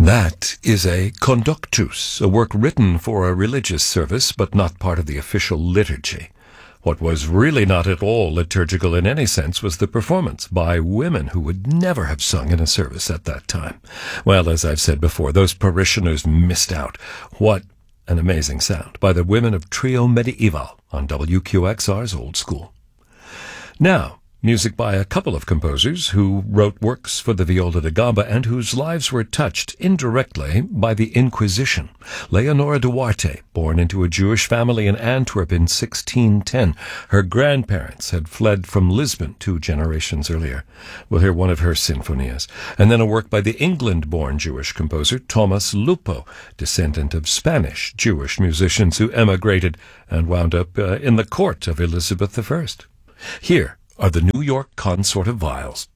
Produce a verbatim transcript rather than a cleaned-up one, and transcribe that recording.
That is a conductus, a work written for a religious service, but not part of the official liturgy. What was really not at all liturgical in any sense was the performance by women who would never have sung in a service at that time. Well, as I've said before, those parishioners missed out. What an amazing sound by the women of Trio Medieval on W Q X R's Old School. Now, music by a couple of composers who wrote works for the viola da gamba and whose lives were touched indirectly by the Inquisition. Leonora Duarte, born into a Jewish family in Antwerp in sixteen ten. Her grandparents had fled from Lisbon two generations earlier. We'll hear one of her sinfonias. And then a work by the England-born Jewish composer Thomas Lupo, descendant of Spanish Jewish musicians who emigrated and wound up uh, in the court of Elizabeth the First. Here are the New York Consort of Viols.